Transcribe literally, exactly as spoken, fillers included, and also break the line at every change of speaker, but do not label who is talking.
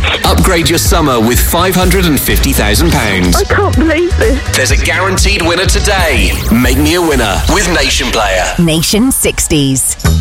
Upgrade your summer with five hundred fifty thousand pounds.
I can't believe this.
There's a guaranteed winner today. Make me a winner with Nation Player.
Nation sixties.